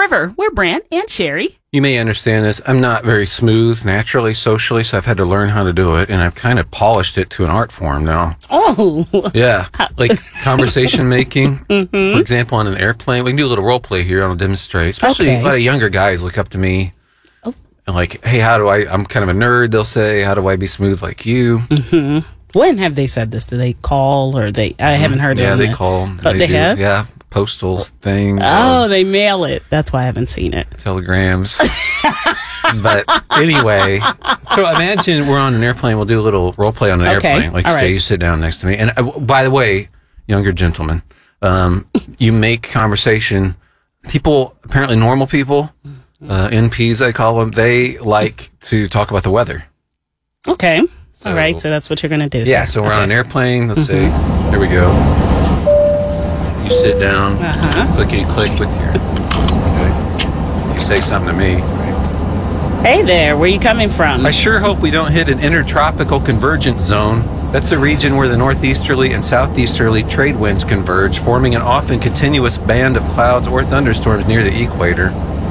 River. We're Brant and Sherry. You may understand this. I'm not very smooth naturally, socially, so I've had to learn how to do it, and I've kind of polished it to an art form now. Oh. Yeah, like conversation making. For example, on an airplane, we can do a little role play here. I'll demonstrate. Especially a lot of younger guys look up to me. And like, hey, I'm kind of a nerd, they'll say, how do I be smooth like you? Mm-hmm. When have they said this? Do they call or I haven't heard of them. Yeah, they call. But they have? Yeah, postal things. Oh, they mail it. That's why I haven't seen it. Telegrams. But anyway, so imagine we're on an airplane. We'll do a little role play on an airplane. Like, say you sit down next to me. And by the way, younger gentlemen, you make conversation. People, apparently normal people, NPs, I call them, they like to talk about the weather. Okay. So, all right. So that's what you're going to do. Yeah. So we're on an airplane. Let's say, there we go. You sit down, clickety click with your, you say something to me. Hey there, where you coming from? I sure hope we don't hit an intertropical convergence zone. That's a region where the northeasterly and southeasterly trade winds converge, forming an often continuous band of clouds or thunderstorms near the equator.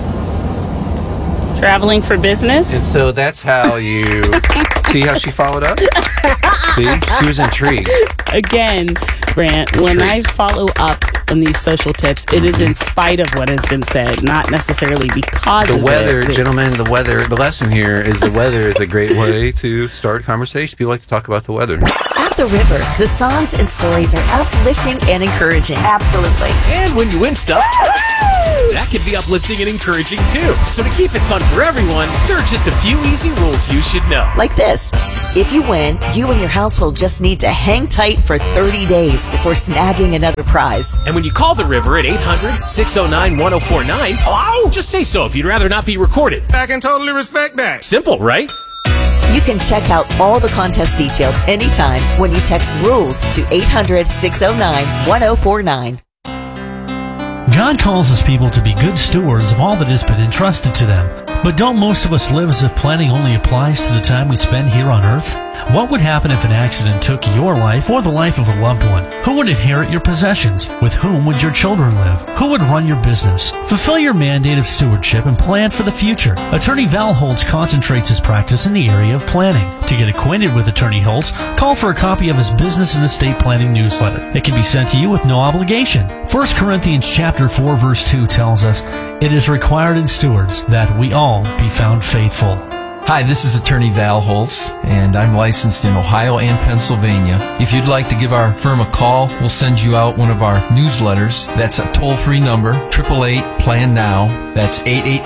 Traveling for business? And so that's how you... See how she followed up? See? She was intrigued. Again, Brant, when I follow up on these social tips, it is in spite of what has been said, not necessarily because of it. The weather, gentlemen, the lesson here is the weather is a great way to start conversation. People like to talk about the weather. At the River, the songs and stories are uplifting and encouraging. Absolutely. And when you win stuff, that can be uplifting and encouraging too. So to keep it fun for everyone, there are just a few easy rules you should know. Like this. If you win, you and your household just need to hang tight for 30 days before snagging another prize. And when you call the River at 800-609-1049, just say so if you'd rather not be recorded. I can totally respect that. Simple, right? You can check out all the contest details anytime when you text RULES to 800-609-1049. God calls his people to be good stewards of all that has been entrusted to them. But don't most of us live as if planning only applies to the time we spend here on earth? What would happen if an accident took your life or the life of a loved one? Who would inherit your possessions? With whom would your children live? Who would run your business? Fulfill your mandate of stewardship and plan for the future. Attorney Val Holtz concentrates his practice in the area of planning. To get acquainted with Attorney Holtz, call for a copy of his Business and Estate Planning newsletter. It can be sent to you with no obligation. 1 Corinthians chapter 4 verse 2 tells us, "It is required in stewards that we all be found faithful." Hi, this is Attorney Val Holtz, and I'm licensed in Ohio and Pennsylvania. If you'd like to give our firm a call, we'll send you out one of our newsletters. That's a toll-free number, 888-PLAN-NOW. That's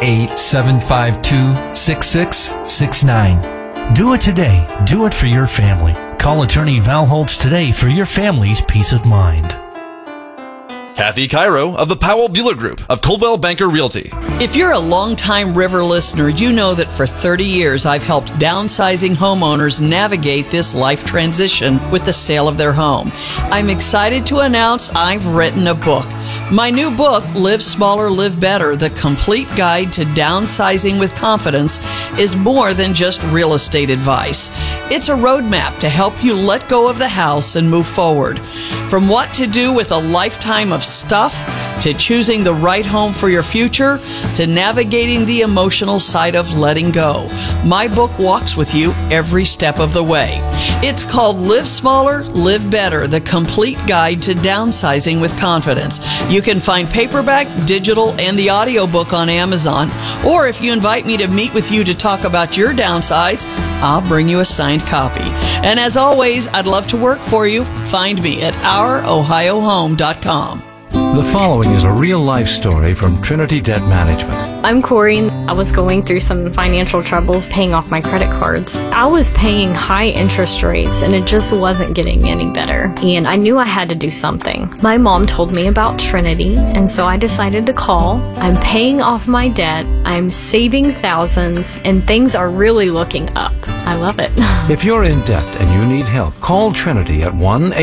888-752-6669. Do it today. Do it for your family. Call Attorney Val Holtz today for your family's peace of mind. Kathy Cairo of the Powell Bueller Group of Coldwell Banker Realty. If you're a longtime River listener, you know that for 30 years I've helped downsizing homeowners navigate this life transition with the sale of their home. I'm excited to announce I've written a book. My new book, Live Smaller, Live Better, The Complete Guide to Downsizing with Confidence, is more than just real estate advice. It's a roadmap to help you let go of the house and move forward. From what to do with a lifetime of stuff, to choosing the right home for your future, to navigating the emotional side of letting go. My book walks with you every step of the way. It's called Live Smaller, Live Better, The Complete Guide to Downsizing with Confidence. You can find paperback, digital, and the audiobook on Amazon. Or if you invite me to meet with you to talk about your downsize, I'll bring you a signed copy. And as always, I'd love to work for you. Find me at ourohiohome.com. The following is a real-life story from Trinity Debt Management. I'm Corey. I was going through some financial troubles paying off my credit cards. I was paying high interest rates and it just wasn't getting any better. And I knew I had to do something. My mom told me about Trinity, and so I decided to call. I'm paying off my debt, I'm saving thousands, and things are really looking up. I love it. If you're in debt and you need help, call Trinity at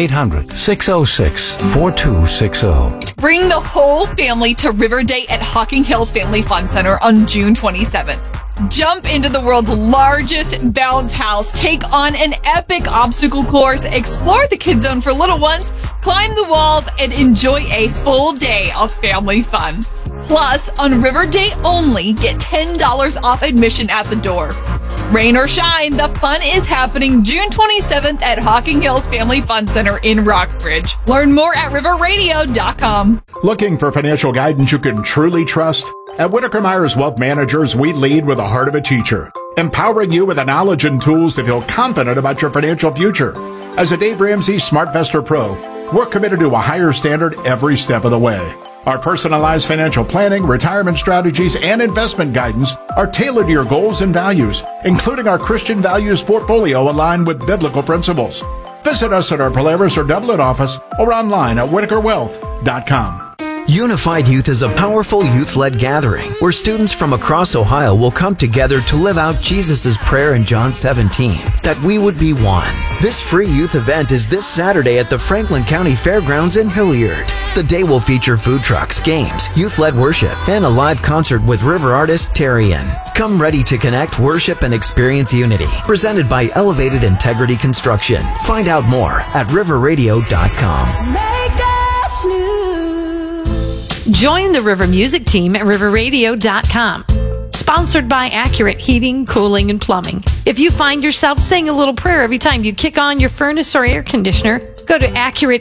1-800-606-4260. Bring the whole family to River Day at Hocking Hills Family Fun Center on June 27th. Jump into the world's largest bounce house, take on an epic obstacle course, explore the Kid Zone for little ones, climb the walls, and enjoy a full day of family fun. Plus, on River Day only, get $10 off admission at the door. Rain or shine, the fun is happening June 27th at Hocking Hills Family Fun Center in Rockbridge. Learn more at riverradio.com. Looking for financial guidance you can truly trust? At Whitaker Myers Wealth Managers, we lead with the heart of a teacher, empowering you with the knowledge and tools to feel confident about your financial future. As a Dave Ramsey SmartVestor Pro, we're committed to a higher standard every step of the way. Our personalized financial planning, retirement strategies, and investment guidance are tailored to your goals and values, including our Christian values portfolio aligned with biblical principles. Visit us at our Polaris or Dublin office or online at WhitakerWealth.com. Unified Youth is a powerful youth-led gathering where students from across Ohio will come together to live out Jesus' prayer in John 17, that we would be one. This free youth event is this Saturday at the Franklin County Fairgrounds in Hilliard. The day will feature food trucks, games, youth-led worship, and a live concert with river artist Terrian. Come ready to connect, worship, and experience unity. Presented by Elevated Integrity Construction. Find out more at riverradio.com. Make us new. Join the River Music team at riverradio.com. Sponsored by Accurate Heating, Cooling, and Plumbing. If you find yourself saying a little prayer every time you kick on your furnace or air conditioner, go to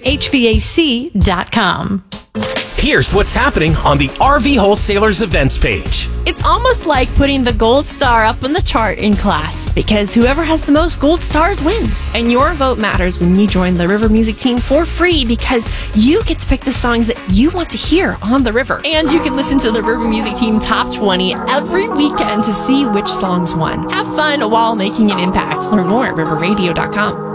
AccurateHVAC.com. Here's what's happening on the RV Wholesalers events page. It's almost like putting the gold star up on the chart in class, because whoever has the most gold stars wins. And your vote matters when you join the River Music team for free, because you get to pick the songs that you want to hear on the river. And you can listen to the River Music team Top 20 every weekend to see which songs won. Have fun while making an impact. Learn more at riverradio.com.